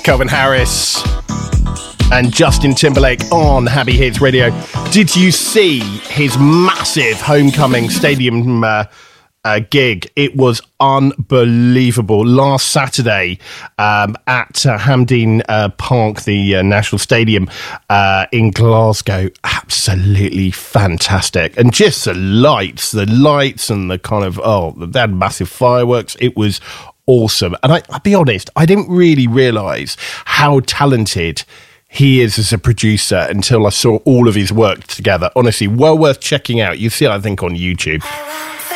Calvin Harris and Justin Timberlake on Happy Hits Radio. Did you see his massive homecoming stadium gig? It was unbelievable. Last Saturday at Hampden Park, the National Stadium in Glasgow. Absolutely fantastic. And just the lights and the kind of, they had massive fireworks. It was awesome. And I'll be honest, I didn't really realise how talented he is as a producer until I saw all of his work together. Honestly, well worth checking out. You see, I think, on YouTube.